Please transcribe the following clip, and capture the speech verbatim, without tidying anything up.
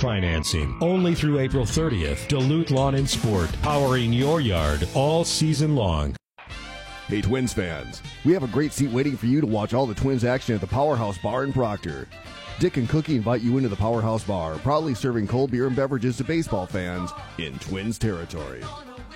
financing. Only through April thirtieth. Duluth Lawn and Sport, powering your yard all season long. Hey, Twins fans, we have a great seat waiting for you to watch all the Twins action at the Powerhouse Bar in Proctor. Dick and Cookie invite you into the Powerhouse Bar, proudly serving cold beer and beverages to baseball fans in Twins territory.